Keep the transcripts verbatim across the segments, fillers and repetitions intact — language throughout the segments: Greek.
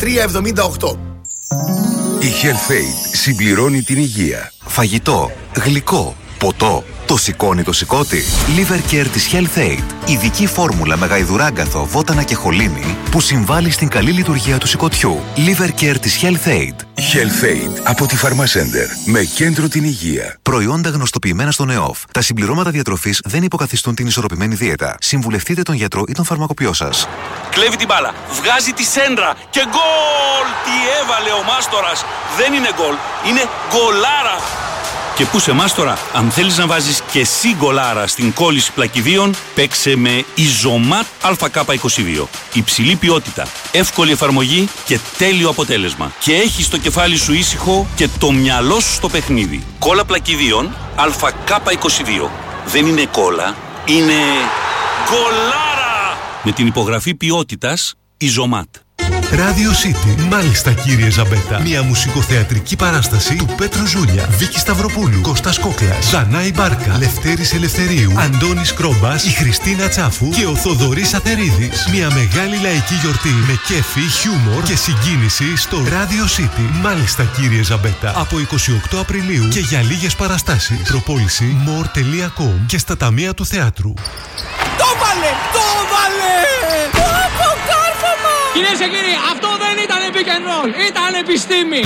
τρία εβδομήντα οκτώ. Η HealthAid συμπληρώνει την υγεία. Φαγητό, γλυκό, ποτό. Το σηκώνει το σηκώτη. Liver Care της HealthAid. Ειδική φόρμουλα με γαϊδουράγκαθο, βότανα και χολίνη που συμβάλλει στην καλή λειτουργία του σηκωτιού. Liver Care της HealthAid. HealthAid από τη Pharmacenter. Με κέντρο την υγεία. Προϊόντα γνωστοποιημένα στον ΕΟΦ. Τα συμπληρώματα διατροφής δεν υποκαθιστούν την ισορροπημένη δίαιτα. Συμβουλευτείτε τον γιατρό ή τον φαρμακοποιό σας. Κλέβει την μπάλα. Βγάζει τη σέντρα. Και γκολ! Τι έβαλε ο Μάστορας. Δεν είναι γκολ. Είναι γκολάρα. Και πού σε Μάστορα, αν θέλεις να βάζεις και εσύ γκολάρα στην κόλληση πλακιδίων, παίξε με Ιζωμάτ Α Κ είκοσι δύο. Υψηλή ποιότητα, εύκολη εφαρμογή και τέλειο αποτέλεσμα. Και έχεις το κεφάλι σου ήσυχο και το μυαλό σου στο παιχνίδι. Κόλλα πλακιδίων Α Κ είκοσι δύο. Δεν είναι κόλλα, είναι γκολάρα! Με την υπογραφή ποιότητας Ιζωμάτ. Radio City. Μάλιστα, κύριε Ζαμπέτα. Μια μουσικοθεατρική παράσταση του Πέτρου Ζούλια, Βίκη Σταυροπούλου, Κώστας Κόκλας, Δανάη Μπάρκα, Λευτέρης Ελευθερίου, Αντώνης Κρόμπας, η Χριστίνα Τσάφου και ο Θοδωρής Αθερίδης. Μια μεγάλη λαϊκή γιορτή με κέφι, χιούμορ και συγκίνηση στο Radio City. Μάλιστα, κύριε Ζαμπέτα. Από εικοστή ογδόη Απριλίου και για λίγες παραστάσεις. Προπόληση more τελεία com και στα ταμεία του θεάτρου. Το βάλε! Το βάλε! Το αποκάρφωμα! Κυρίες και κύριοι, αυτό δεν ήταν pick and roll, ήταν επιστήμη!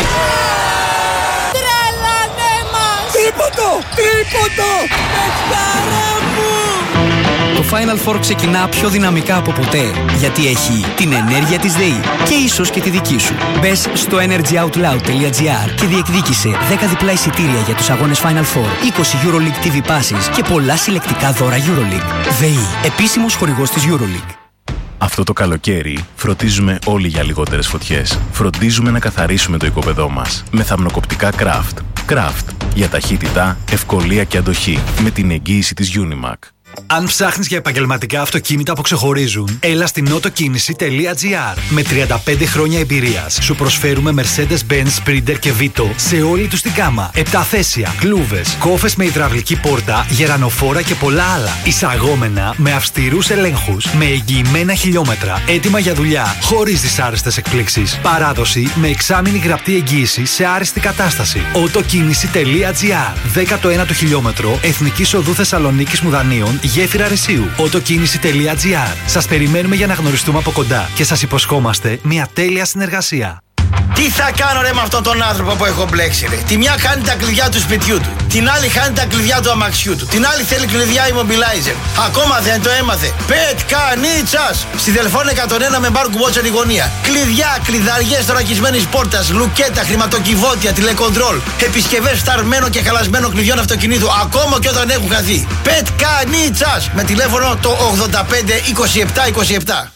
Τρέλανε μας! Τρίποντο! Τρίποντο! Πεσκάρα μου! Το Final Four ξεκινά πιο δυναμικά από ποτέ, γιατί έχει την ενέργεια της ΔΕΗ και ίσως και τη δική σου. Μπες στο energyoutloud τελεία gr και διεκδίκησε δέκα διπλά εισιτήρια για τους αγώνες Final Four, είκοσι EuroLeague τι βι Passes και πολλά συλλεκτικά δώρα EuroLeague. ΔΕΗ, επίσημος χορηγός της EuroLeague. Αυτό το καλοκαίρι φροντίζουμε όλοι για λιγότερες φωτιές. Φροντίζουμε να καθαρίσουμε το οικόπεδό μας με θαμνοκοπτικά Craft. Craft για ταχύτητα, ευκολία και αντοχή με την εγγύηση της Unimac. Αν ψάχνεις για επαγγελματικά αυτοκίνητα που ξεχωρίζουν, έλα στην autokίνηση τελεία gr. Με τριάντα πέντε χρόνια εμπειρίας σου προσφέρουμε Mercedes-Benz, Sprinter και Vito σε όλη τους την γάμα. Επταθέσια, κλούβες, κόφες με υδραυλική πόρτα, γερανοφόρα και πολλά άλλα. Εισαγόμενα με αυστηρούς ελέγχους, με εγγυημένα χιλιόμετρα, έτοιμα για δουλειά, χωρίς δυσάρεστες εκπλήξεις. Παράδοση με εξάμηνη γραπτή εγγύηση σε άριστη κατάσταση. autokίνηση τελεία gr. δέκατο ένατο χιλιόμετρο Εθνικής Οδού Θεσσαλονίκης Μουδανίων, γέφυρα Ρεσίου. autokίνηση τελεία gr. Σας περιμένουμε για να γνωριστούμε από κοντά και σας υποσχόμαστε μια τέλεια συνεργασία. Τι θα κάνω ρε με αυτόν τον άνθρωπο που έχω μπλέξει ρε. Τη μια χάνει τα κλειδιά του σπιτιού του, την άλλη χάνει τα κλειδιά του αμαξιού του, την άλλη θέλει κλειδιά immobilizer. Ακόμα δεν το έμαθε. Πετκανίτσας! Στη Δελφών εκατόν ένα με μπάρκου Βότσερ η γωνία. Κλειδιά, κλειδαριές θωρακισμένης πόρτας, λουκέτα, χρηματοκιβώτια, τηλεκοντρόλ, επισκευές φταρμένων και χαλασμένων κλειδιών αυτοκινήτου, ακόμα και όταν έχουν χαθεί. Πετκανίτσας! Με τηλέφωνο το ογδόντα πέντε είκοσι επτά είκοσι επτά.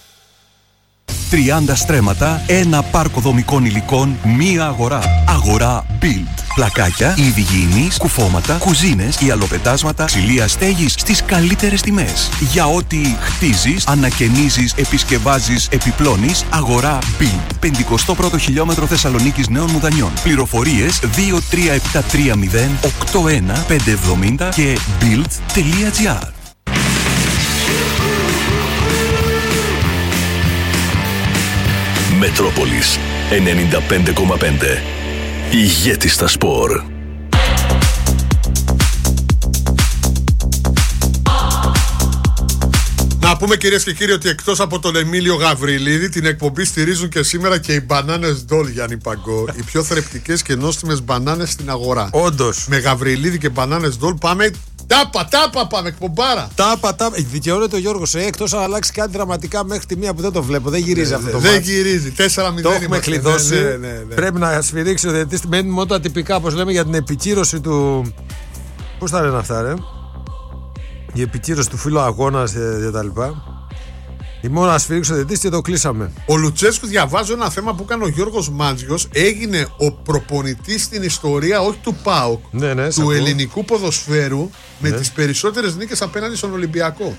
τριάντα στρέμματα, ένα πάρκο δομικών υλικών, μία αγορά. Αγορά Build. Πλακάκια, είδη υγιεινής, κουφώματα, κουζίνες, ιαλοπετάσματα, ξυλία στέγης στις καλύτερες τιμές. Για ό,τι χτίζεις, ανακαινίζεις, επισκευάζεις, επιπλώνεις, αγορά Build. πενηκοστό πρώτο χιλιόμετρο Θεσσαλονίκης Νέων Μουδανιών. Πληροφορίες δύο τρία επτά τρία μηδέν οκτώ ένα πέντε εβδομήντα και build τελεία gr. Μετρόπολης ενενήντα πέντε κόμμα πέντε. Ηγέτη στα σπορ. Να πούμε κυρίες και κύριοι ότι εκτός από τον Εμίλιο Γαβριλίδη, την εκπομπή στηρίζουν και σήμερα και οι μπανάνες Ντόλ, Γιάννη Παγκό. Οι πιο θρεπτικές και νόστιμες μπανάνες στην αγορά. Όντως. Με Γαβριλίδη και μπανάνες Ντόλ πάμε. Τάπα, τάπα, πάμε εκπομπάρα. Τάπα, τάπα. Δικαιώνεται ο Γιώργος, ε, εκτός αν αλλάξει κάτι δραματικά μέχρι τη μία που δεν το βλέπω. Δεν γυρίζει ναι, αυτό το Δεν μάτς. γυρίζει. τέσσερα μηδέν. Το έχουμε κλειδώσει. Ναι, ναι, ναι, ναι. Πρέπει να σφυρίξει ο διαιτητής. Μένει μόνο τα τυπικά, όπως λέμε, για την επικύρωση του. Πώς τα λένε αυτά, ρε. Η επικύρωση του φύλλου αγώνα κτλ. Η μόνο να σφυρίξει ο διαιτητής και το κλείσαμε. Ο Λουτσέσκου, διαβάζω ένα θέμα που έκανε ο Γιώργος Μάντζιος, έγινε ο προπονητής στην ιστορία, όχι του ΠΑΟΚ, ναι, ναι, του ελληνικού ποδοσφαίρου, με ναι. τις περισσότερες νίκες απέναντι στον Ολυμπιακό.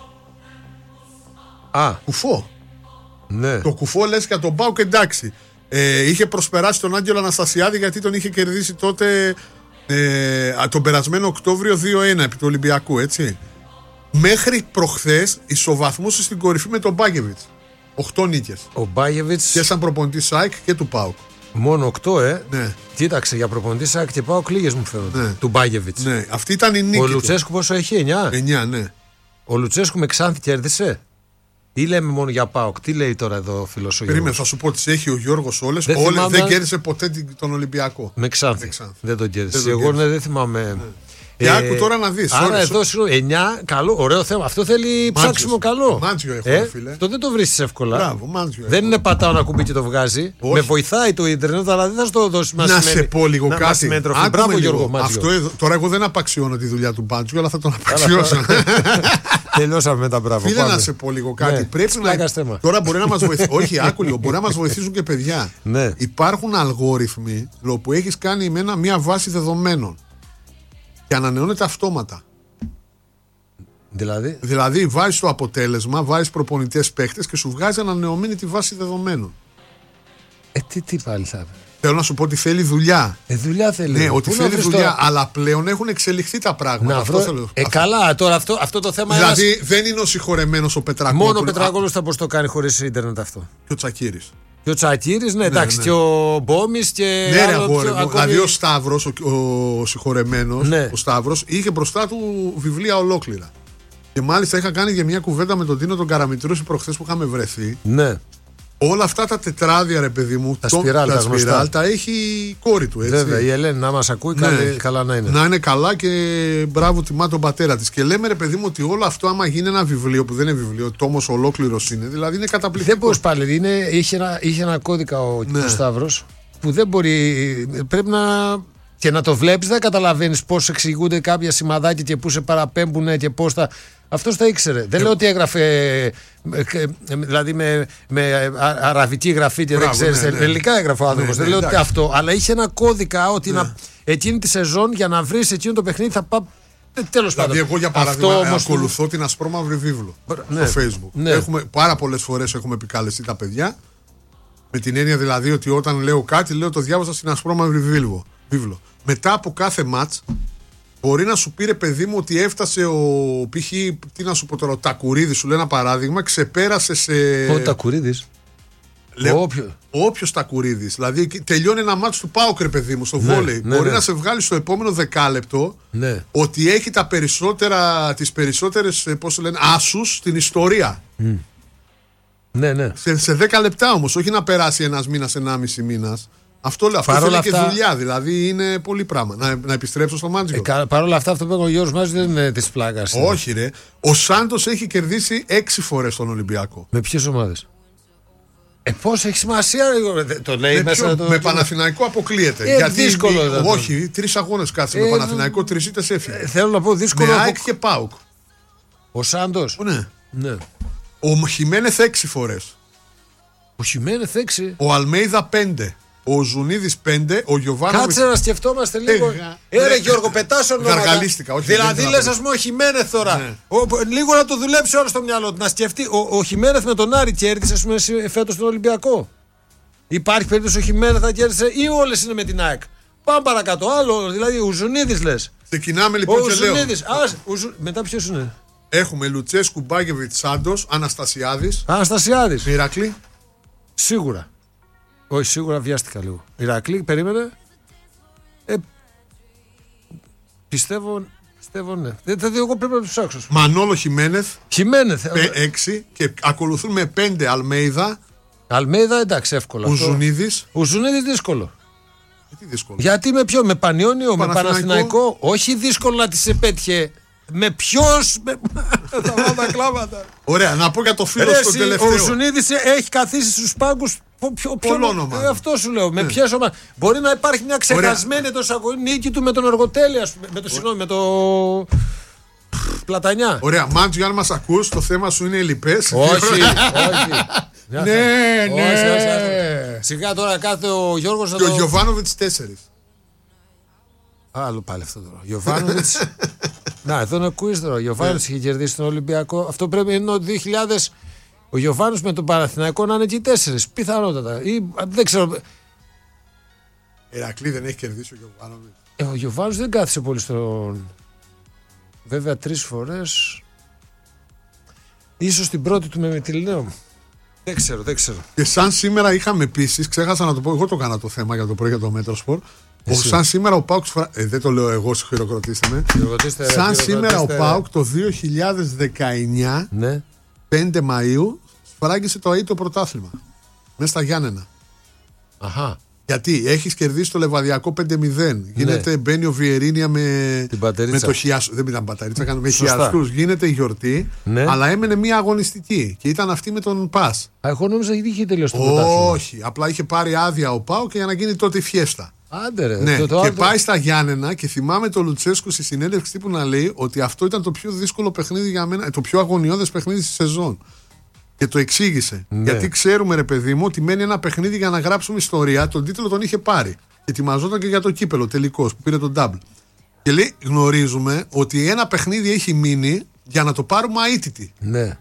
Α. Κουφό. Ναι. Το κουφό λες για τον ΠΑΟΚ, εντάξει. Ε, είχε προσπεράσει τον Άγγελο Αναστασιάδη γιατί τον είχε κερδίσει τότε ε, τον περασμένο Οκτώβριο δύο ένα επί του Ολυμπιακού, έτσι. Μέχρι προχθές ισοβαθμούσε στην κορυφή με τον Μπάκεβιτς. οκτώ νίκες. Ο Μπάγεβιτς. Και σαν προπονητής ΣΑΕΚ και του ΠΑΟΚ. Μόνο οκτώ, ε. Ναι. Κοίταξε, για προπονητή ΣΑΕΚ και ΠΑΟΚ λίγες μου φαίνονται. Ναι. Του Μπάγεβιτς. Ναι, αυτή ήταν η νίκη. Ο Λουτσέσκου πόσο έχει, εννιά. εννιά, ναι. Ο Λουτσέσκου με Ξάνθη κέρδισε. Ή λέμε μόνο για ΠΑΟΚ. Τι λέει τώρα εδώ ο φίλος ο Γιώργος. Περίμενε, θα σου πω τι έχει ο Γιώργος όλες. Δεν, όλες θυμάμαι... δεν κέρδισε ποτέ τον Ολυμπιακό. Με Ξάνθη. Με Ξάνθη. Δεν τον κέρδισε. Δεν τον Εγώ κέρδισε. ναι, δεν θυμάμαι. Ναι. Και ε, άκου τώρα να δεις. Άρα ώρες, εδώ συγγνώμη, εννιά, καλό, ωραίο θέμα. Αυτό θέλει Μάντζιος. ψάξιμο καλό. Μάντζιο έχουμε, ε, φίλε. Αυτό δεν το βρίσκεις εύκολα. Μπράβο, μάντζιο δεν είναι πατάω ένα κουμπί και το βγάζει. Όχι. Με βοηθάει το ίντερνετ, αλλά δεν θα σου το δώσει να μας σε σημαίνει, πω λίγο να, κάτι. Μπράβο, λίγο. Γιώργο Μάντζιο. Αυτό εδώ, τώρα εγώ δεν απαξιώνω τη δουλειά του Μάντζιο, αλλά θα τον απαξιώσω. Τελειώσαμε με τα μπράβο. Φίλε, να σε πω λίγο κάτι. Ναι. Πρέπει να... Τώρα μπορεί να μας βοηθήσουν. Όχι, άκου λίγο. Μπορεί να μας βοηθήσουν και παιδιά. Ναι. Υπάρχουν αλγόριθμοι που έχεις κάνει με ένα, μια βάση δεδομένων και ανανεώνεται αυτόματα. Δηλαδή, δηλαδή βάζεις το αποτέλεσμα, βάζεις προπονητές παίχτες και σου βγάζει ανανεωμένη τη βάση δεδομένων. Ε, τι, τι πάλι θα Θέλω να σου πω ότι θέλει δουλειά. Ε, δουλειά θέλει. Ναι, ότι Πού θέλει δουλειά, τώρα... αλλά πλέον έχουν εξελιχθεί τα πράγματα. Να αυτό βρω... θέλω... Ε, καλά, τώρα αυτό, αυτό το θέμα είναι. Δηλαδή ένας... δεν είναι ο συγχωρεμένος ο Πετρακόπουλος. Μόνο ο Πετρακόπουλος θα πώς το κάνει χωρίς ίντερνετ αυτό. Και ο Τσακίρης. Και ο Τσακίρης, ναι, εντάξει, ναι. και ο Μπόμης και. Ναι, ρε, άλλο, αγόρι, πιο, μου. ακόμη... Δηλαδή ο Σταύρος, ο, ο συγχωρεμένος, ναι. ο Σταύρος, είχε μπροστά του βιβλία ολόκληρα. Και μάλιστα είχα κάνει και μια κουβέντα με τον Τίνο τον Καραμητρούση προχθές που είχαμε βρεθεί. Ναι. Όλα αυτά τα τετράδια, ρε παιδί μου, τα σπιράλ, τα, τα, σπιράλ, τα έχει η κόρη του, έτσι. Βέβαια, η Ελένη να μας ακούει, ναι. καλή, καλά να είναι. Να είναι καλά και μπράβο, τιμά τον πατέρα της. Και λέμε, ρε παιδί μου, ότι όλο αυτό, άμα γίνει ένα βιβλίο που δεν είναι βιβλίο, τόμος ολόκληρος είναι, δηλαδή είναι καταπληκτικό. Δεν μπορείς πάλι, είναι, είχε, ένα, είχε ένα κώδικα ο, ναι. ο Σταύρος που δεν μπορεί, πρέπει να. Και να το βλέπεις, δεν καταλαβαίνεις πώς εξηγούνται κάποια σημαδάκια και πού σε παραπέμπουν και πώς θα. Αυτός τα ήξερε. Ε, δεν λέω ότι έγραφε δηλαδή με, με αραβική γραφή και μπράβο, δεν ξέρεις. Ναι, ναι. Ελληνικά έγραφε ο άνθρωπος. Ναι, ναι, δεν λέω ότι αυτό. Αλλά είχε ένα κώδικα ότι ναι. να, εκείνη τη σεζόν για να βρεις εκείνο το παιχνίδι θα πάει. Τέλος πάντων. Δηλαδή, εγώ για παράδειγμα όμως... ακολουθώ την ασπρόμαυρη βίβλο ναι. στο Facebook. Ναι. Έχουμε, πάρα πολλές φορές έχουμε επικαλεστεί τα παιδιά. Με την έννοια δηλαδή ότι όταν λέω κάτι, λέω το διάβασα στην ασπρόμαυρη βίβλο. Μετά από κάθε μάτς μπορεί να σου πήρε, παιδί μου, ότι έφτασε ο π.χ. τι να σου πω τώρα, ο Τακουρίδης, σου λέει ένα παράδειγμα, ξεπέρασε σε. Ο Τακουρίδης. Λέω, όποιο. Όποιος Τακουρίδης. Δηλαδή τελειώνει ένα μάτς του ΠΑΟΚ, ρε παιδί μου, στο ναι, βόλεϊ. Ναι, μπορεί ναι. να σε βγάλει στο επόμενο δεκάλεπτο ναι. ότι έχει τα περισσότερα, τις περισσότερες, πώς λένε, άσους στην ιστορία. Mm. Ναι, ναι. Σε, σε δέκα λεπτά όμως, όχι να περάσει ένας μήνας, ενάμιση μήνας. Αυτό, αυτό θέλει αυτά... και δουλειά, δηλαδή είναι πολύ πράγμα. Να, να επιστρέψω στο Μάντζιο. Ε, Παρ' όλα αυτά, αυτό που είπε ο Γιώργος Μάτζιο δεν είναι της πλάκας. Όχι, ρε. Ο Σάντος έχει κερδίσει έξι φορές τον Ολυμπιακό. Με ποιες ομάδες? Ε, πώς έχει σημασία, το λέει με μέσα. Ποιο, το... με Παναθηναϊκό αποκλείεται. Ε, γιατί δύσκολο. Είναι, όχι, τρεις αγώνες κάτσε ε, με Παναθηναϊκό, τρεις ήττες έφυγε. Ε, θέλω να πω δύσκολο. Με ΑΕΚ και ΠΑΟΚ. Ο Σάντος. Ναι. ναι. Ο Χιμένεθ έξι φορές. Ο Χιμένεθ έξι. Ο Αλμέιδα πέντε. Ο Ζουνίδης πέντε, ο Γιωβάνοβιτς. Κάτσε να σκεφτόμαστε λίγο. Ε, ρε Γιώργο, πετάσω ονόματα. Γαργαλίστηκα, όχι. Δηλαδή λες, ας πούμε, ο Χιμένεθ τώρα. Ναι. Ο, λίγο να το δουλέψει όλο στο μυαλό του. Να σκεφτεί. Ο, ο Χιμένεθ με τον Άρη κέρδισε, ας πούμε, φέτος τον Ολυμπιακό. Υπάρχει περίπτωση ο Χιμένεθ να κέρδισε ή όλες είναι με την ΑΕΚ? Πάμε παρακάτω. Άλλο, δηλαδή ο Ζουνίδης λες. Ξεκινάμε λοιπόν ο και λέω. Ας, ο Ζου... Μετά ποιος είναι? Έχουμε Λουτσέσκου, Μπάγεβιτς, Σάντος, Αναστασιάδης. Αναστασιάδης. Ηρακλή. Σίγουρα. Όχι, σίγουρα βιάστηκα λίγο. Ηρακλή, περίμενε. Ε, πιστεύω, πιστεύω ναι. Δηλαδή, εγώ πρέπει να του ψάξω. Μανόλο Χιμένεθ. Χιμένεθ. έξι και ακολουθούν με πέντε Αλμέιδα. Αλμέιδα, εντάξει, εύκολο. Ο Ζουνίδης. Ο Ζουνίδης δύσκολο. Γιατί δύσκολο? Γιατί με ποιο, με Πανιόνιο, με Παναθηναϊκό. Όχι δύσκολο να τις επέτυχε. Με ποιος. Με... θα βάλω τα κλάματα. Ωραία, να πω για το φίλο στο τελευταίο. Ο Ζουνίδης έχει καθίσει στους πάγκους. Πολλών ομάδων. Ε, αυτό σου λέω. Με ποιες ομάδες. Μπορεί να υπάρχει μια ξεχασμένη νίκη του με τον Εργοτέλη, με το συγγνώμη, με το. Πλατανιά. Ωραία, Μάντζιο, αν μας ακούς, το θέμα σου είναι ελλειπές. Όχι, όχι. Ναι, ναι. Σιγά τώρα κάθε ο Γιώργος. Και ο Γιωβάνοβιτς τέσσερις. Άλλο πάλι αυτό τώρα. Γιωβάνοβιτς. Να, εδώ είναι ο quiz τώρα. Ο Γιωβάνοβιτς είχε κερδίσει τον Ολυμπιακό. Αυτό πρέπει είναι το δύο χιλιάδες. Ο Γιωβάνος με τον Παναθηναϊκό να είναι και οι τέσσερις. Πιθανότατα. Ή, δεν ξέρω. Ηρακλή δεν έχει κερδίσει ο Γιωβάνοβιτς. Ε, ο Γιωβάνος δεν κάθισε πολύ στον. Βέβαια τρεις φορές. Ίσως την πρώτη του με Μυτιλινέο. Δεν ξέρω, δεν ξέρω. Και σαν σήμερα είχαμε επίσης, ξέχασα να το πω, εγώ το έκανα το θέμα για το πρωί για το Μέτροσπορ. Ο, σαν σήμερα ο Πάουκ. Ε, δεν το λέω εγώ, χειροκροτήστε με. Χειροκροτήστε, σαν χειροκροτήστε, σήμερα ο ρε. Πάουκ το δύο χιλιάδες δεκαεννιά, ναι. πέντε Μαΐου, σφράγγισε το αίτιο πρωτάθλημα. Μέσα στα Γιάννενα. Αχα. Γιατί έχεις κερδίσει το Λεβαδιακό πέντε μηδέν. Γίνεται, ναι. Μπαίνει ο Βιερίνια με, με το χιάστο. Δεν ήταν πατερίτσα, έκανε με χιαστούς. Γίνεται η γιορτή, ναι. Αλλά έμενε μια αγωνιστική. Και ήταν αυτή με τον Πας. Α, εγώ νόμιζα ότι είχε τελειώσει το πρωτάθλημα. Όχι, απλά είχε πάρει άδεια ο Πάο και για να γίνει τότε η φιέστα. Άντε ρε, ναι, το, το και άλλο... πάει στα Γιάννενα και θυμάμαι τον Λουτσέσκου στη συνέντευξη τύπου να λέει ότι αυτό ήταν το πιο δύσκολο παιχνίδι για μένα, το πιο αγωνιώδες παιχνίδι στη σεζόν. Και το εξήγησε. Ναι. Γιατί ξέρουμε, ρε παιδί μου, ότι μένει ένα παιχνίδι για να γράψουμε ιστορία. Τον τίτλο τον είχε πάρει. Και ετοιμαζόταν και για το κύπελο τελικώς που πήρε τον double. Και λέει, γνωρίζουμε ότι ένα παιχνίδι έχει μείνει για να το πάρουμε αίτητη. Ναι.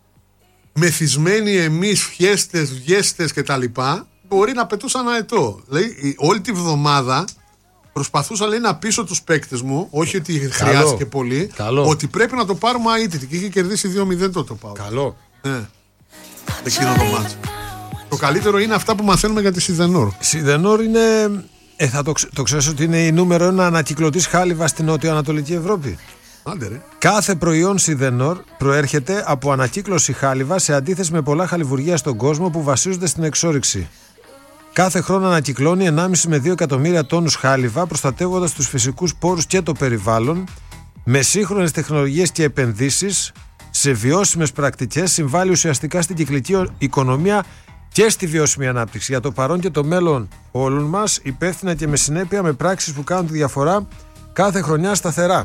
Μεθυσμένοι εμείς, φιέστες, βιέστες κτλ. Μπορεί να πετούσαν αετό. Λέει, όλη τη βδομάδα προσπαθούσα, λέει, να πείσω τους παίκτες μου, όχι ότι χρειάστηκε πολύ, Καλό. ότι πρέπει να το πάρουμε αίτητη. Και είχε κερδίσει δύο μηδέν τότε το πάω. Καλό. Ναι. Εκείνο το μάτσο. Το καλύτερο είναι αυτά που μαθαίνουμε για τη Σιδενόρ. Σιδενόρ είναι. Ε, θα το, το ξέρεις ότι είναι η νούμερο ένα ανακυκλωτής χάλιβα στην νότιο-ανατολική Ευρώπη. Άντε ρε. Κάθε προϊόν Σιδενόρ προέρχεται από ανακύκλωση χάλιβα σε αντίθεση με πολλά χαλιβουργεία στον κόσμο που βασίζονται στην εξόρυξη. Κάθε χρόνο ανακυκλώνει ενάμιση με δύο εκατομμύρια τόνους χάλιβα, προστατεύοντας τους φυσικούς πόρους και το περιβάλλον, με σύγχρονες τεχνολογίες και επενδύσεις σε βιώσιμες πρακτικές, συμβάλλει ουσιαστικά στην κυκλική οικονομία και στη βιώσιμη ανάπτυξη. Για το παρόν και το μέλλον όλων μας, υπεύθυνα και με συνέπεια, με πράξεις που κάνουν τη διαφορά κάθε χρονιά σταθερά.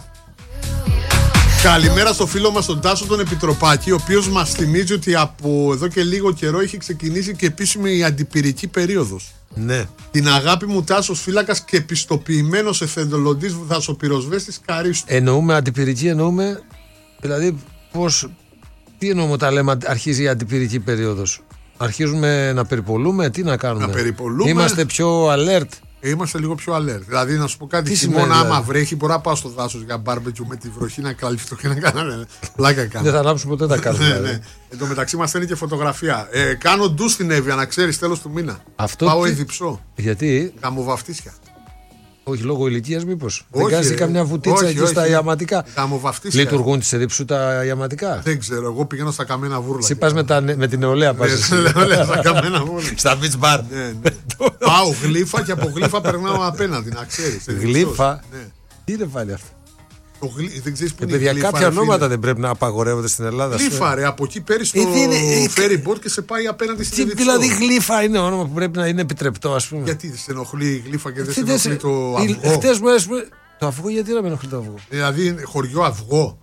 Καλημέρα στο φίλο μας τον Τάσο τον Επιτροπάκη, ο οποίος μας θυμίζει ότι από εδώ και λίγο καιρό έχει ξεκινήσει και επίσημη η αντιπυρική περίοδος. Ναι. Την αγάπη μου Τάσος φύλακας και επιστοποιημένος εθελοντής δασοπυροσβέστης Καρίστου. Εννοούμε αντιπυρική, εννοούμε. Δηλαδή, πώς. Τι εννοούμε όταν λέμε αρχίζει η αντιπυρική περίοδος? Αρχίζουμε να περιπολούμε, τι να κάνουμε? Να περιπολούμε. Είμαστε πιο alert. Είμαστε λίγο πιο alert. Δηλαδή, να σου πω κάτι, χειμώνα, άμα δηλαδή βρέχει, μπορεί να πάω στο δάσος για μπάρμπεκιου με τη βροχή να καλυφθώ και να κάνω. Πλάκα κάνω. Δεν θα ανάψουμε ποτέ τα κάνουμε. Ναι, ναι. Εν τω μεταξύ μας στέλνει και φωτογραφία. Ε, κάνω ντου στην Εύβοια, να ξέρεις, τέλος του μήνα. Αυτό πάω τι... εδιψώ. Γιατί? Γαμοβαφτίσια. Όχι, λόγω ηλικίας μήπως? Δεν κάνεις καμιά βουτίτσα εκεί στα ιαματικά? Γαμοβαφτίσια. Λειτουργούν τις εδιψού τα ιαματικά? Δεν ξέρω, εγώ πηγαίνω στα καμένα βούρλα. Εσύ πας με, τα, με την νεολαία, πας εσύ. Στα καμένα βούρλα. Στα beach bar. Ναι, ναι. Πάω γλύφα και από γλύφα περνάω απέναντι, να ξέρεις. Γλύφα. Τι είναι πάλι αυτό? Το γλυ... Δεν ξέρεις που είναι παιδιά, γλύφα, κάποια ονόματα δεν πρέπει να απαγορεύονται στην Ελλάδα. Γλύφα, ρε, από εκεί παίρνεις το ferry boat και σε πάει απέναντι στην Εδιψό. Δηλαδή γλύφα είναι όνομα που πρέπει να είναι επιτρεπτό, ας πούμε. Γιατί δεν σε ενοχλεί η γλύφα και δεν σε ενοχλεί το αυγό? Χτες μου έσπρε... Το αυγό, γιατί να με ενοχλεί το αυγό? Δηλαδή χωριό αυγό.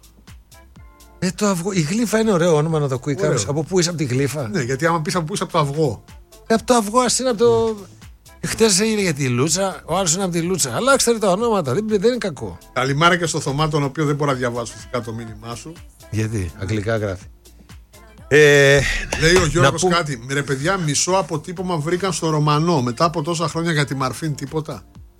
Ε, το αυγό. Η γλύφα είναι ωραίο όνομα να το ακούει κάποιος. Από πού είσαι, από τη γλύφα? Ναι, γιατί άμα πεις από πού είσαι, από το αυγό. Ε, από το αυγό, ας είναι από το. Χτες είναι για τη Λούτσα, ο άλλος είναι από τη Λούτσα. Αλλάξτε τα ονόματα, δεν, δεν είναι κακό. Καλημέρα και στο Θωμά, τον οποίο δεν μπορώ να διαβάσω φυσικά το μήνυμά σου. Γιατί, αγγλικά γράφει. Ε, Λέει ο Γιώργος που... κάτι. Ρε παιδιά, μισό αποτύπωμα βρήκαν στο Ρωμανό. Μετά από τόσα χρόνια για τη Μαρφίν, τίποτα.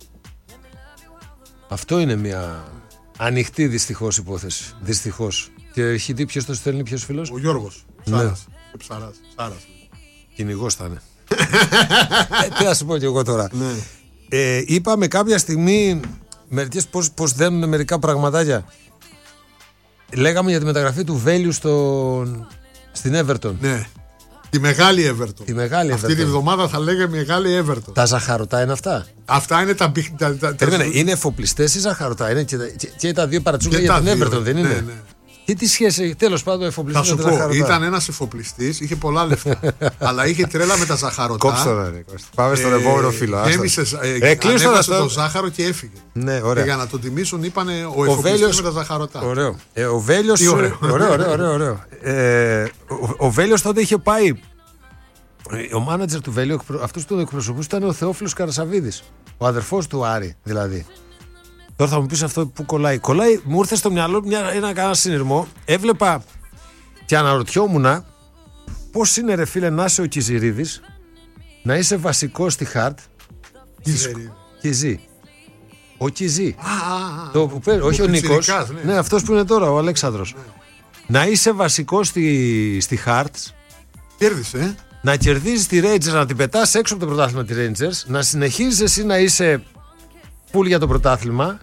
Αυτό είναι μια ανοιχτή δυστυχώς υπόθεση. Δυστυχώς. Και έχει δει ποιος το στέλνει, ποιος φίλος? Ο Γιώργος. Ψάρας. Ναι. Και ψαράς. Ψάρας. Κυνηγός θα είναι. ε, τι να σου πω κι εγώ τώρα. Ναι. Ε, είπαμε κάποια στιγμή μερικές πώς, πώς δένουν μερικά πραγματάκια. Λέγαμε για τη μεταγραφή του Βέλιου στο, στην Everton. Ναι. Τη μεγάλη Everton. Τη μεγάλη Αυτή Everton. τη βδομάδα θα λέγαμε μεγάλη Everton. Τα ζαχαρωτά είναι αυτά? Αυτά είναι τα. τα, τα, τα... Είναι εφοπλιστές ή ζαχαρωτά? Είναι και, και, και τα δύο παρατσούκλια για την Everton, δεν είναι? Ναι, ναι. Και τι σχέση έχει, τέλος πάντων, εφοπλιστής με τα ζαχαρωτά? ζαχαρωτά? Ήταν ένας εφοπλιστής, είχε πολλά λεφτά. Αλλά είχε τρέλα με τα ζαχαρωτά. Κόψτε το, ρε. Πάμε στον επόμενο φίλο. Γέμισε το ζάχαρο και έφυγε. Ναι, ωραία. Και για να τον τιμήσουν, είπανε ο εφοπλιστής με τα ζαχαρωτά. Ωραίο. Ε, ο Βέλιος. Ωραίο, ωραίο, ωραίο, ωραίο. Ε, ο, ο Βέλιος τότε είχε πάει. Ο μάνατζερ του Βέλιου, αυτός που τον εκπροσωπούσε, ήταν ο Θεόφιλος Καρασαβίδης. Ο αδερφός του Άρη, δηλαδή. Τώρα θα μου πεις αυτό που κολλάει. Κολλάει, μου ήρθε στο μυαλό μια, ένα κανένα συνειρμό. Έβλεπα και αναρωτιόμουν πώς είναι, ρε φίλε, να είσαι ο Κιζηρίδης, να είσαι βασικός στη Χαρτ. Κιζή. Ο Κιζή. Όχι ο Νίκος. Ναι. ναι, αυτός που είναι τώρα, ο Αλέξανδρος. Ναι. Να είσαι βασικός στη, στη Χαρτ Κέρδισε, ε. Να κερδίζει τη Rangers, να την πετάς έξω από το πρωτάθλημα τη Rangers, να συνεχίζεις εσύ να είσαι full για το πρωτάθλημα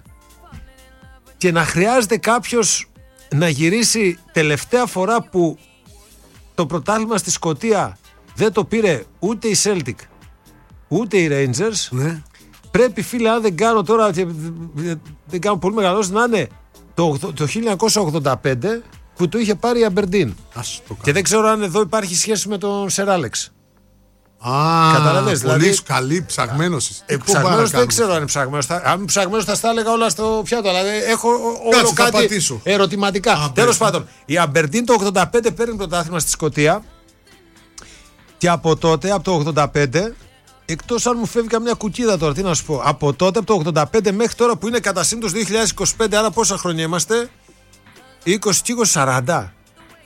και να χρειάζεται κάποιος να γυρίσει τελευταία φορά που το πρωτάθλημα στη Σκωτία δεν το πήρε ούτε η Celtic ούτε οι Rangers. Ναι. Πρέπει, φίλε, αν δεν κάνω τώρα, δεν κάνω πολύ μεγαλός, να είναι το, το χίλια εννιακόσια ογδόντα πέντε που το είχε πάρει η Aberdeen. Και δεν ξέρω αν εδώ υπάρχει σχέση με τον Σερ Άλεξ. Α, καταλαβαίνεις, πολύ δηλαδή, καλή ψαγμένος. Ε, ψαγμένος δεν ξέρω αν είναι ψαγμένος. Αν ψαγμένος θα στα έλεγα όλα στο πιάτο. Δηλαδή έχω όλο Κάτσε, κάτι ερωτηματικά. Τέλος πάντων, η Aberdeen το ογδόντα πέντε παίρνει πρωτάθλημα στη Σκωτία και από τότε, από το ογδόντα πέντε, εκτός αν μου φεύγει καμιά κουκίδα τώρα, τι να σου πω, από τότε, από το ογδόντα πέντε μέχρι τώρα που είναι κατά σύμπτωση δύο χιλιάδες είκοσι πέντε, άρα πόσα χρόνια είμαστε, είκοσι και είκοσι, σαράντα.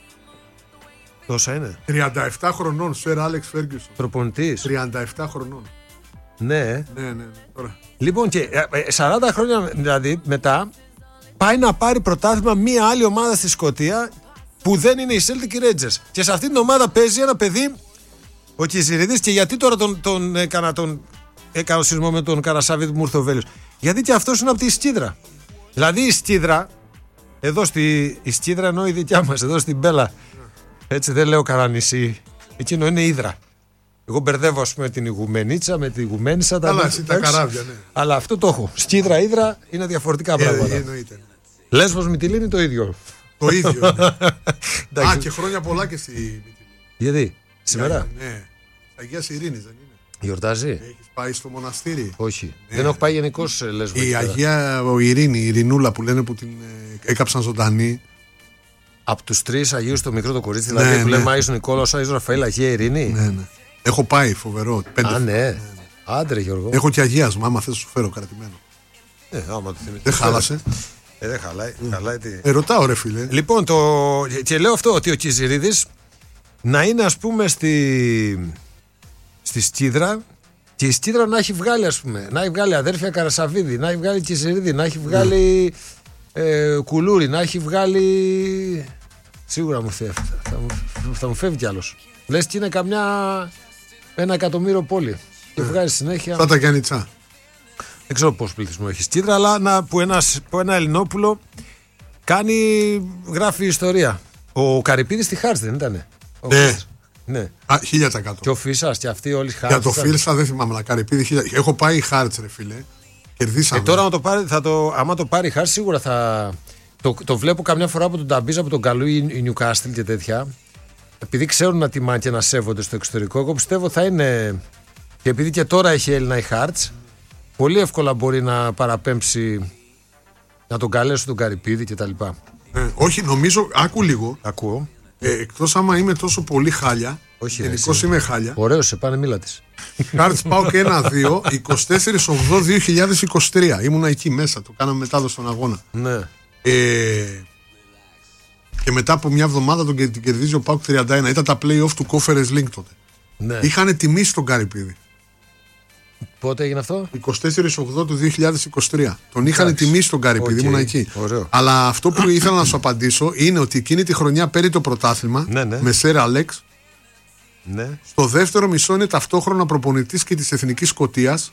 Τόσα είναι. τριάντα επτά χρονών, Σερ Άλεξ Φέργκιουσον. Προπονητής. τριάντα επτά χρονών. Ναι. Ναι, ναι, ναι. Τώρα. Λοιπόν, και σαράντα χρόνια δηλαδή μετά πάει να πάρει πρωτάθλημα μία άλλη ομάδα στη Σκωτία που δεν είναι η Celtic και οι Rangers. Και σε αυτή την ομάδα παίζει ένα παιδί, ο Κιζηρίδης, και γιατί τώρα τον, τον έκανα τον έκανα συσμό με τον Καρασάβη που μου ήρθε ο Βέλιος. Γιατί και αυτός είναι από τη Σκίδρα. Δηλαδή η Σκίδρα, εδώ στη η Σκίδρα εννοώ η δικιά μας, εδώ στην Μπέλα. Έτσι δεν λέω κανένα νησί. Εκείνο είναι Ύδρα. Εγώ μπερδεύω, ας πούμε, την Ιγουμενίτσα με την Ιγουμένισσα. Καλά, εσύ τα καράβια, ναι. Αλλά αυτό το έχω. Σκίδρα, Ύδρα είναι διαφορετικά ε, πράγματα. Εννοείται. Λέσβος, Μυτιλήνη το ίδιο. Το ίδιο. Ναι. Α, και χρόνια πολλά και στη Μυτιλήνη. Γιατί, σήμερα. Ναι. Αγίας Ειρήνης δεν είναι. Γιορτάζει. Έχεις πάει στο μοναστήρι. Όχι. Ναι. Δεν έχω πάει γενικώς Λέσβο. Η Αγία ο Ειρήνη, η Ειρηνούλα που λένε που την ε, έκαψαν ζωντανή. Από τους τρεις Αγίους το μικρό το κορίτσι, δηλαδή ναι, που ναι. λέμε Άγιος Νικόλαος, Άγιος Ραφαήλ, Αγία Ειρήνη. Ναι, ναι. Έχω πάει, φοβερό. Πέντε Α, ναι. ναι, ναι. Άντρε, Γιώργο. Έχω και αγίασμα, άμα θες σου φέρω κρατημένο. Ε, άμα το θυμηθείς. Δεν χάλασε. Ε, δεν χαλάει. Mm. χαλάει τι... ε, ρωτάω, ρε φίλε. Λοιπόν, το... και λέω αυτό, ότι ο Κιζηρίδης να είναι, ας πούμε, στη, στη Σκίδρα, και η Σκίδρα να έχει βγάλει, ας πούμε, να έχει βγάλει αδέρφια Καρασαβίδη, να έχει βγάλει Κιζηρίδη, να έχει βγάλει mm. ε, Κουλούρη, να έχει βγάλει... Σίγουρα μου φεύγει. Θα, μου, θα μου φεύγει κι άλλος. Λες και είναι καμιά ένα εκατομμύριο πόλη. Και βγάζει συνέχεια. Θα τα κάνει τσά. Δεν ξέρω πόσο πληθυσμό έχει Σκίδρα, αλλά να, που, ένας, που ένα Ελληνόπουλο κάνει, γράφει ιστορία. Ο Καρυπίδης στη Χάρτς δεν ήτανε? Ναι. Ναι. Α, χίλια τοις εκατό. Και ο Φίσας και αυτοί όλοι Χάρτς. Για το Φίλσα δεν θυμάμαι, να Καρυπίδη χίλια. Έχω πάει Χάρτς, ρε φίλε. Κερδίσαμε. Ε, τώρα να το πάρει, θα το, άμα το πάρει Χάρτς σίγουρα θα... Το, το βλέπω καμιά φορά από τον Ταμπίζα, από τον Καλού η Νιουκάστιλ και τέτοια. Επειδή ξέρουν να τιμάνε και να σέβονται στο εξωτερικό, εγώ πιστεύω θα είναι. Και επειδή και τώρα έχει Έλληνα η Χάρτς, πολύ εύκολα μπορεί να παραπέμψει, να τον καλέσουν τον Καρυπίδη κτλ. Ε, όχι, νομίζω, άκου λίγο. Ακούω. Ε, εκτός άμα είμαι τόσο πολύ χάλια. Όχι, γενικώς είμαι χάλια. Ωραίος, σε πάνε, μίλα της. Χάρτς πάω και ένα δύο, είκοσι τέσσερα ογδόη δύο χιλιάδες είκοσι τρία. Ήμουνα εκεί μέσα, το κάναμε μετάδοση στον αγώνα. Ναι. Ε, και μετά από μια εβδομάδα τον την κερδίζει ο ΠΑΟΚ τριάντα ένα. Ήταν τα play-off του Conference League τότε. Ναι. Είχανε τιμήσει τον Καρυπίδη. Πότε έγινε αυτό? είκοσι τέσσερα ογδόη του δύο χιλιάδες είκοσι τρία. Τον είχαν τιμήσει τον Καρυπίδη, okay. Ήμουν εκεί. Ωραίο. Αλλά αυτό που ήθελα να σου απαντήσω είναι ότι εκείνη τη χρονιά παίρνει το πρωτάθλημα, ναι, ναι. με Σερ Άλεξ. Ναι. Στο δεύτερο μισό είναι ταυτόχρονα προπονητής και της Εθνικής Σκωτίας.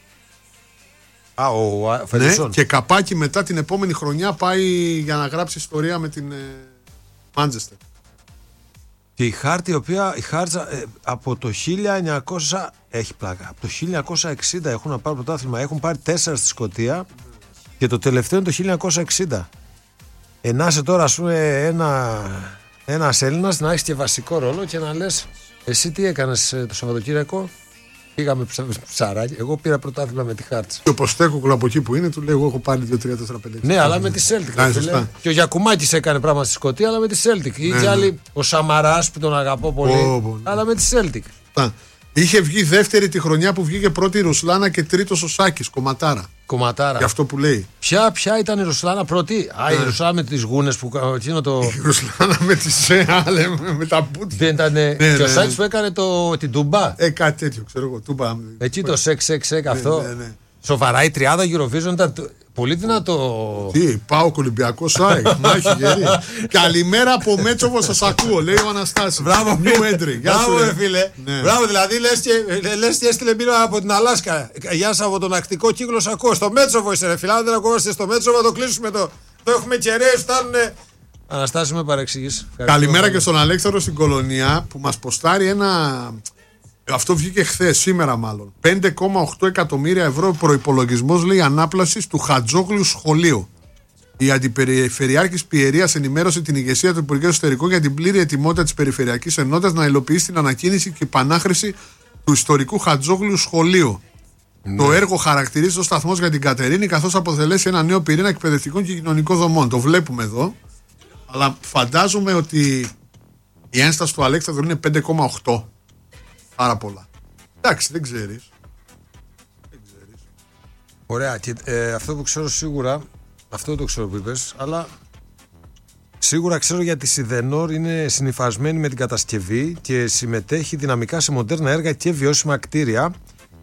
Α, ο α, ναι, και καπάκι μετά την επόμενη χρονιά πάει για να γράψει ιστορία με την Μάντζεστερ. Ε, και η Χάρτη, η οποία η Χάρτσα ε, από το χίλια εννιακόσια έχει πλάκα. Από το χίλια εννιακόσια εξήντα έχουν να πάρουν πρωτάθλημα. Έχουν πάρει τέσσερα στη Σκωτία και το τελευταίο είναι το χίλια εννιακόσια εξήντα. Ενάσαι τώρα, ας πούμε, ένα ένας Έλληνας να έχει και βασικό ρόλο και να λες, εσύ τι έκανες το Σαββατοκύριακο? Πήγαμε ψαράκι. Εγώ πήρα πρωτάθλημα με τη Χάρτς. Και ο Ποστέκοκλου από εκεί που είναι, του λέει: εγώ έχω πάρει δύο τρία τέσσερα πέντε. Ναι, αλλά με τη Celtic. Και ο Γιακουμάκης έκανε πράγμα στη Σκωτία, αλλά με τη Celtic. Ή και άλλοι, ο Σαμαράς που τον αγαπώ πολύ, oh, oh, αλλά με τη Celtic. Ah. Είχε βγει δεύτερη τη χρονιά που βγήκε πρώτη η Ρουσλάνα και τρίτος ο Σάκης, κομματάρα. Κομματάρα. Για αυτό που λέει. Ποια, ποια ήταν η Ρουσλάνα πρώτη? Α, η Ρουσλάνα με τις γούνες που. Εκείνο το... Η Ρουσλάνα με τις άλλε, με τα μπούτια. Δεν ήταν. Ναι, και ναι, ο Σάκης ναι. που έκανε το, την τούμπα. Ε, κάτι τέτοιο, ξέρω εγώ. Τούμπα. Εκεί το σεξ, σεξ, σεξ αυτό. Ναι, ναι, ναι. Σοβαρά η τριάδα Eurovision ήταν. Πολύ δυνατό. Τι, πάω Ολυμπιακό Σάικ. Μάχη γερή. Καλημέρα από Μέτσοβο, σας ακούω, λέει ο Αναστάσης. Μπράβο, New entry. Μπράβο, ρε φίλε. Ναι. Μπράβο, δηλαδή λες και, λες και έστειλε μήνυμα από την Αλάσκα. Γεια σας από τον Ακτικό Κύκλο, σ' ακούω. Στο Μέτσοβο είσαι, ρε φίλε. Αν δεν ακούμαστε στο Μέτσοβο, το κλείσουμε το. Το έχουμε κεραίες, φτάνουνε. Αναστάση, με παρεξηγείς. Καλημέρα και στον Αλέξανδρο στην Κολονία που μας ποστάρει ένα. Αυτό βγήκε χθες, σήμερα μάλλον. πέντε κόμμα οκτώ εκατομμύρια ευρώ προϋπολογισμός, λέει, ανάπλασης του Χατζόγλιου σχολείου. Η Αντιπεριφερειάρχης Πιερίας ενημέρωσε την ηγεσία του Υπουργείου Εσωτερικών για την πλήρη ετοιμότητα της Περιφερειακής Ενότητας να υλοποιήσει την ανακαίνιση και επανάχρηση του ιστορικού Χατζόγλιου σχολείου. Ναι. Το έργο χαρακτηρίζεται ως σταθμός για την Κατερίνη, καθώς αποτελέσει ένα νέο πυρήνα εκπαιδευτικών και κοινωνικών δομών. Το βλέπουμε εδώ. Αλλά φαντάζομαι ότι η ένσταση του Αλέξανδρου είναι πέντε κόμμα οκτώ. Πάρα πολλά. Εντάξει, δεν ξέρεις. Δεν ξέρεις. Ωραία. Και ε, αυτό που ξέρω σίγουρα, αυτό το ξέρω που είπες, αλλά σίγουρα ξέρω για τη Σιδενόρ είναι συνυφασμένη με την κατασκευή και συμμετέχει δυναμικά σε μοντέρνα έργα και βιώσιμα κτίρια.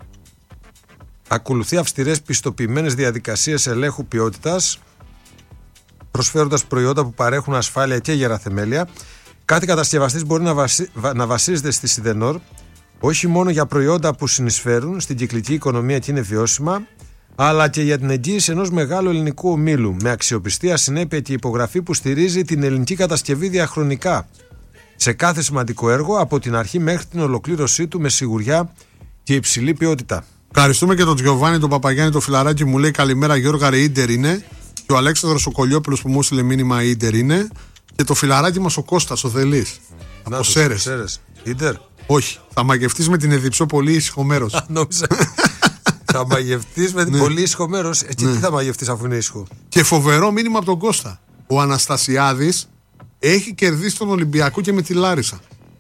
Ακολουθεί αυστηρές πιστοποιημένες διαδικασίες ελέγχου ποιότητας, προσφέροντας προϊόντα που παρέχουν ασφάλεια και γερά θεμέλια. Κάθε κατασκευαστής μπορεί να, βασι... να βασίζεται στη Σιδενόρ όχι μόνο για προϊόντα που συνεισφέρουν στην κυκλική οικονομία και είναι βιώσιμα, αλλά και για την εγγύηση ενός μεγάλου ελληνικού ομίλου με αξιοπιστία, συνέπεια και υπογραφή που στηρίζει την ελληνική κατασκευή διαχρονικά σε κάθε σημαντικό έργο από την αρχή μέχρι την ολοκλήρωσή του με σιγουριά και υψηλή ποιότητα. Ευχαριστούμε και τον Τζιοβάνι, τον Παπαγιάννη, το φιλαράκι μου λέει καλημέρα Γιώργα, ρε Ίντερ είναι. Και ο Αλέξανδρος ο Κολιόπουλος που μου έστειλε μήνυμα Ίντερ είναι. Και το φιλαράκι μας ο Κώστας ο Θελής. Από Σέρες. Ίντερ. Όχι. Θα μαγευτείς με την Εδιψό πολύ ησυχομέρος. Νόμιζα. Θα μαγευτείς με την πολύ ησυχομέρος. Και τι θα μαγευτείς αφού είναι ήσυχο. Και φοβερό μήνυμα από τον Κώστα. Ο Αναστασιάδης έχει κερδίσει τον Ολυμπιακό και με τη Λάρισα.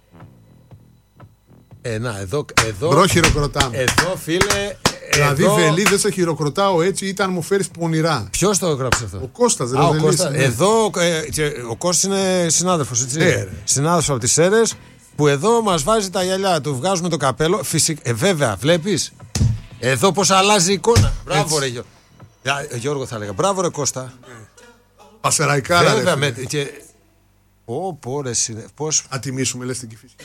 Ε, να, εδώ. εδώ Μπρο χειροκροτάμε. Εδώ, φίλε. Δηλαδή, εδώ... Βελή, δεν σε χειροκροτάω έτσι, ήταν μου φέρεις πονηρά. Ποιος το έγραψε αυτό? Ο Κώστας, Α, ο Κώστας. Ναι. Εδώ, ε, ο Κώστας είναι συνάδελφος, έτσι. Ε, συνάδελφος από τις Σέρες, που εδώ μας βάζει τα γυαλιά του. Βγάζουμε το καπέλο. Φυσικά, ε, βέβαια, βλέπεις. Εδώ πώς αλλάζει η εικόνα. Μπράβο, ρε Γιώργο. Γιώργο θα έλεγα. Μπράβο, ρε Κώστα. Ναι. Πασεραϊκά, ρε. Βέβαια, με, και... Ω, πόρες είναι. Πώς. Να τιμήσουμε, λες την Κηφισιά.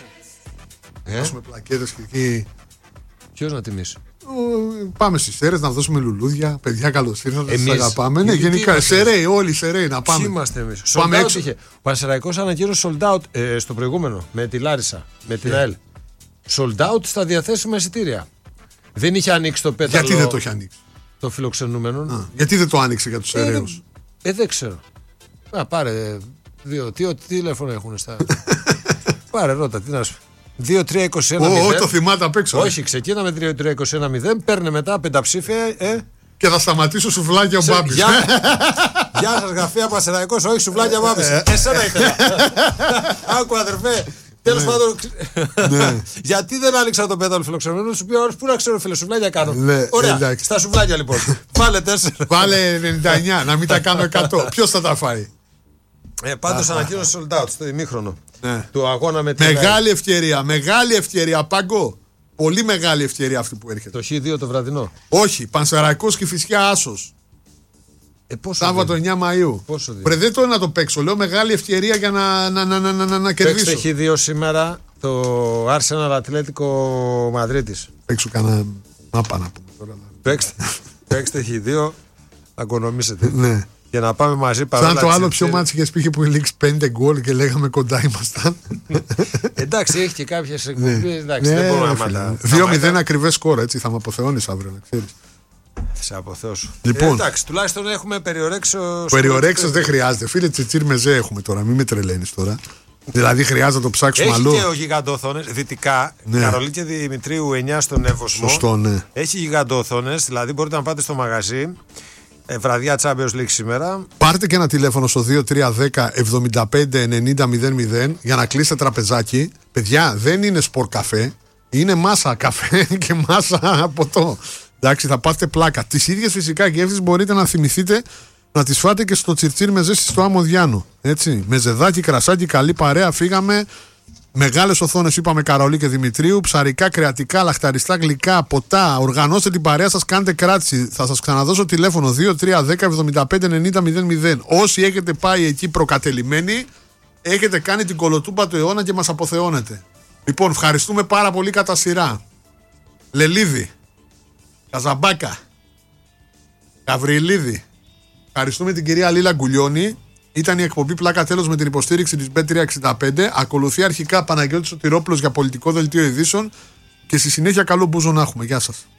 Ε? Δώσουμε πλακέτες και εκεί. Ποιος να τιμήσει? Πάμε στις Σέρες να δώσουμε λουλούδια. Παιδιά, καλώς ήρθατε. Σας αγαπάμε. Ναι, γενικά. Σερέοι, όλοι σερέοι να πάμε. Ποιοι είμαστε εμείς? Πάμε έξω. Είχε. Ο Πανσεραϊκός ανακοίνωσε sold out ε, στο προηγούμενο με τη Λάρισα, με την ΑΕΛ. Sold out στα διαθέσιμα εισιτήρια. Δεν είχε ανοίξει το πέταλο. Γιατί δεν το είχε ανοίξει? Το φιλοξενούμενο. Α, γιατί δεν το άνοιξε για τους Σεραίους? Ε, ε, δεν ξέρω. Α, πάρε δύο. Τι, τι τηλέφωνο έχουν στα. Πάρε, ρώτα, τι να σου. δύο τρία είκοσι ένα μηδέν. Ω, το θυμάται απ' έξω. Όχι, ξεκίναμε δύο τρία είκοσι ένα μηδέν. Παίρνε μετά πενταψήφια. Ε. Και θα σταματήσω σουβλάκια ο Μπάμπης. Γεια, γεια σας, γραφεία Πασεραϊκός. Όχι, σουβλάκια Μπάμπης. Εσένα ήθελα. Άκου, αδερφέ. Τέλος πάντων. Γιατί δεν άνοιξα το πέταλο φιλοξενούμενο? Σου πει ο άλλος, πού να ξέρω, φίλε, σουβλάκια κάνω. Ωραία. Στα σουβλάκια λοιπόν. Βάλε τέσσερα. Βάλε ενενήντα εννιά, να μην τα κάνω εκατό. Ποιος θα τα φάει? Ε, πάντως ανακοίνωσε sold out στο ημίχρονο ναι. του αγώνα με την Μεγάλη ευκαιρία, μεγάλη ευκαιρία, Παγκό. Πολύ μεγάλη ευκαιρία αυτή που έρχεται. Το χ δύο το βραδινό. Όχι, Πανσεραϊκός Κηφισιά Άσος. Ε, Σάββατο εννιά Μαΐου. Πρε δεν το να το παίξω, λέω μεγάλη ευκαιρία για να, να, να, να, να, να κερδίσω. Παίξτε χ δύο σήμερα το Arsenal Ατλέτικο Μαδρίτης. Παίξω κανένα μάπα να πούμε τώρα. Παίξτε, παίξτε χ δύο, να οικονομήσετε. Ναι. Για να πάμε μαζί παρόλα. Σαν το άλλο πιο μάτσι είχες πει που λήξει πέντε γκολ και λέγαμε κοντά ήμασταν. Εντάξει, έχει και κάποιες εκπομπές. Εντάξει, δεν μπορούμε να μάθουμε. δύο μηδέν ακριβές σκόρα, έτσι θα με αποθεώνεις αύριο, να ξέρεις. Θα σε αποθεώσω. Λοιπόν, ε, εντάξει, τουλάχιστον έχουμε περιορέξιο. Περιορέξιο δεν χρειάζεται. Φίλε, Τσιτσίρ Μεζέ έχουμε τώρα, μην με τρελαίνεις τώρα. Δηλαδή χρειάζεται να το ψάξουμε αλλού. Έχει και ο γιγαντόθονες δυτικά. Ναι. Καρολή και Δημητρίου εννιά στον Εύωσμο. Σωστό, ναι. Έχει γιγαντόθονες, δηλαδή μπορείτε να πάτε στο μαγαζί. Ε, βραδιά Champions League σήμερα. Πάρτε και ένα τηλέφωνο στο δύο τρία ένα μηδέν εβδομήντα πέντε ενενήντα μηδέν μηδέν για να κλείσετε τραπεζάκι. Παιδιά, δεν είναι σπορ καφέ. Είναι μάσα καφέ και μάσα ποτό. Εντάξει, θα πάτε πλάκα. Τις ίδιες φυσικά γεύσεις μπορείτε να θυμηθείτε να τις φάτε και στο Τσιρτσίρ Μεζέ στο Άμμο Διάνο. Έτσι. Μεζεδάκι, κρασάκι, καλή παρέα. Φύγαμε. Μεγάλες οθόνες, είπαμε, Καρολί και Δημητρίου. Ψαρικά, κρεατικά, λαχταριστά, γλυκά, ποτά. Οργανώστε την παρέα σας, κάντε κράτηση. Θα σας ξαναδώσω τηλέφωνο δύο τρία ένα μηδέν εβδομήντα πέντε ενενήντα μηδέν μηδέν. Όσοι έχετε πάει εκεί προκατελημένοι, έχετε κάνει την κολοτούμπα του αιώνα και μας αποθεώνετε. Λοιπόν, ευχαριστούμε πάρα πολύ κατά σειρά. Λελίδη, Καζαμπάκα, Γαβριλίδη. Ευχαριστούμε την κυρία Λίλα Γκουλιώνη. Ήταν η εκπομπή Πλάκα Τέλος με την υποστήριξη της μπετ τριακόσια εξήντα πέντε. Ακολουθεί αρχικά Παναγιώτης Σωτηρόπουλος για πολιτικό δελτίο ειδήσεων και στη συνέχεια καλό μπούζο να έχουμε. Γεια σας.